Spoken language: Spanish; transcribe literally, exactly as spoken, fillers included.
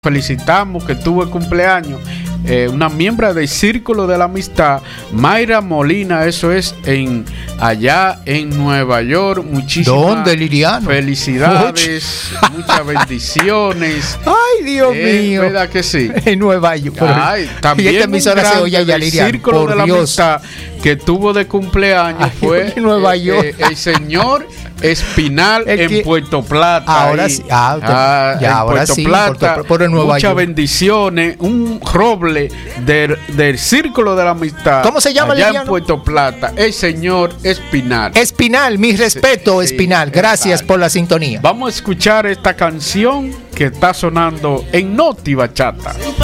Felicitamos que tuvo el cumpleaños eh, una miembro del Círculo de la Amistad, Mayra Molina, eso es en allá en Nueva York. Muchísimas ¿Dónde, Liliano? Felicidades, Uch. Muchas bendiciones. Ay, Dios eh, mío. ¿Verdad que sí? En Nueva York. Ay, también y esta emisora se oye allá, el Liliano. Círculo por de la Dios. Amistad que tuvo de cumpleaños Ay, fue en Nueva eh, York. eh, el señor Espinal El que, en Puerto Plata. Ahora ahí, sí, ah, ah, ya, en ahora Puerto sí, Plata. por, por Nueva Muchas York. bendiciones, un roble del, del Círculo de la Amistad. ¿Cómo se llama, allá Liliano? en Puerto Plata, el señor Espinal. Espinal, mi respeto, Sí, Espinal. sí, Gracias exacto. por la sintonía. Vamos a escuchar esta canción que está sonando en Noti Bachata.